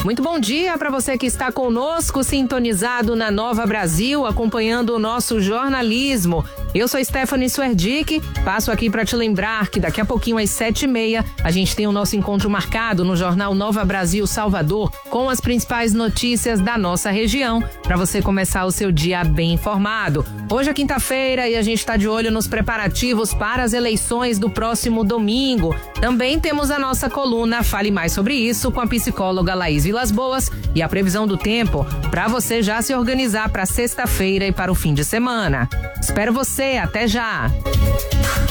Muito bom dia para você que está conosco, sintonizado na Nova Brasil, acompanhando o nosso jornalismo. Eu sou Stephanie Swerdick, passo aqui para te lembrar que daqui a pouquinho às 7h30 a gente tem o nosso encontro marcado no Jornal Nova Brasil Salvador com as principais notícias da nossa região, para você começar o seu dia bem informado. Hoje é quinta-feira e a gente está de olho nos preparativos para as eleições do próximo domingo. Também temos a nossa coluna Fale Mais Sobre Isso com a psicóloga Laís Vilas Boas e a previsão do tempo para você já se organizar para sexta-feira e para o fim de semana. Espero você, até já!